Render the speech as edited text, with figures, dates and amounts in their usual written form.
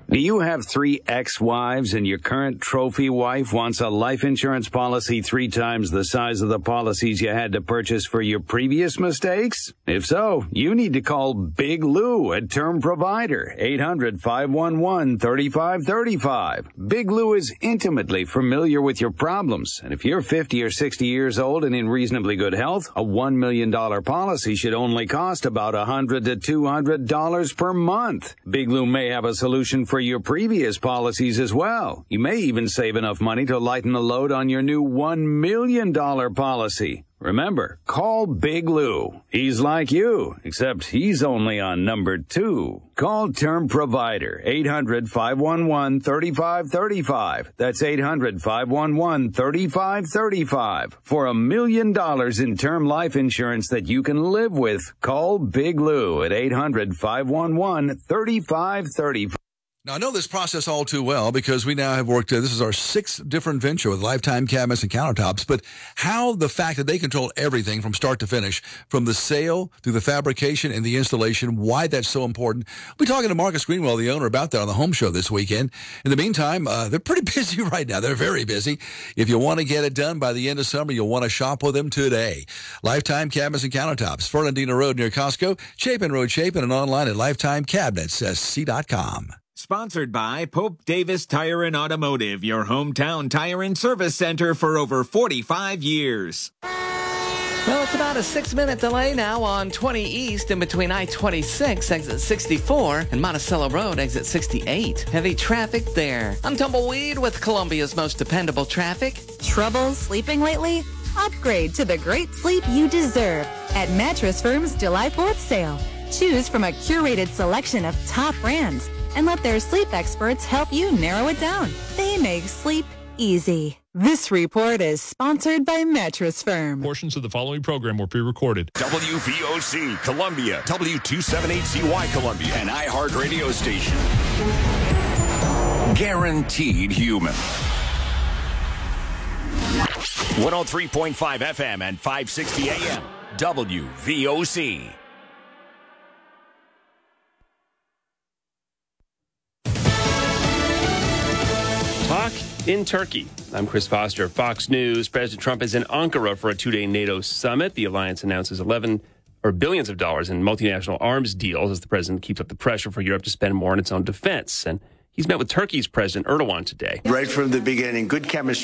Do you have 3 ex-wives and your current trophy wife wants a life insurance policy 3 times the size of the policies you had to purchase for your previous mistakes? If so, you need to call Big Lou at Term Provider, 800-511-3535. Big Lou is intimately familiar with your problems, and if you're 50 or 60 years old and in reasonably good health, a $1 million policy should only cost about $100 to $200 per month. Big Lou may have a solution for your previous policies as well. You may even save enough money to lighten the load on your new $1 million policy. Remember, call Big Lou. He's like you, except he's only on number 2. Call Term Provider, 800-511-3535. That's 800-511-3535. For $1 million in term life insurance that you can live with, call Big Lou at 800-511-3535. Now, I know this process all too well because we now have worked, this is our 6th different venture with Lifetime Cabinets and Countertops, but how the fact that they control everything from start to finish, from the sale to the fabrication and the installation, why that's so important. We'll be talking to Marcus Greenwell, the owner, about that on the home show this weekend. In the meantime, they're pretty busy right now. They're very busy. If you want to get it done by the end of summer, you'll want to shop with them today. Lifetime Cabinets and Countertops, Fernandina Road near Costco, Chapin Road, Chapin, and online at lifetimecabinets.com. Sponsored by Pope Davis Tire and Automotive, your hometown tire and service center for over 45 years. Well, it's about a 6-minute delay now on 20 East in between I-26, exit 64, and Monticello Road, exit 68. Heavy traffic there. I'm Tumbleweed with Columbia's most dependable traffic. Trouble sleeping lately? Upgrade to the great sleep you deserve at Mattress Firm's July 4th sale. Choose from a curated selection of top brands and let their sleep experts help you narrow it down. They make sleep easy. This report is sponsored by Mattress Firm. Portions of the following program were pre-recorded. WVOC Columbia, W278CY Columbia, an iHeartRadio station. Guaranteed human. 103.5 FM and 560 AM. WVOC. Talk in Turkey. I'm Chris Foster, Fox News. President Trump is in Ankara for a 2-day NATO summit. The alliance announces billions of dollars in multinational arms deals as the president keeps up the pressure for Europe to spend more on its own defense. And he's met with Turkey's President Erdogan today. Right from the beginning, good chemistry.